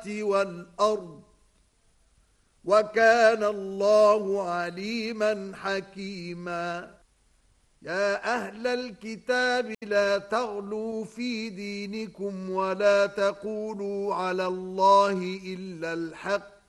والأرض وكان الله عليما حكيما يا أهل الكتاب لا تغلوا في دينكم ولا تقولوا على الله إلا الحق